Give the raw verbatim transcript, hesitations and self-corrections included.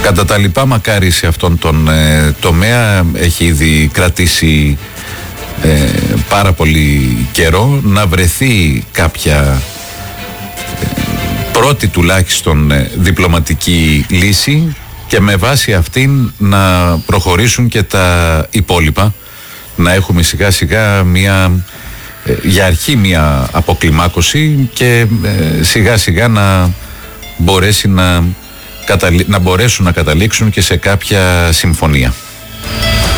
Κατά τα λοιπά, μακάρι σε αυτόν τον ε, τομέα έχει ήδη κρατήσει ε, πάρα πολύ καιρό να βρεθεί κάποια ε, πρώτη τουλάχιστον ε, διπλωματική λύση και με βάση αυτήν να προχωρήσουν και τα υπόλοιπα, να έχουμε σιγά σιγά μια, ε, για αρχή μια αποκλιμάκωση και ε, σιγά σιγά να μπορέσει να, να μπορέσουν να καταλήξουν και σε κάποια συμφωνία.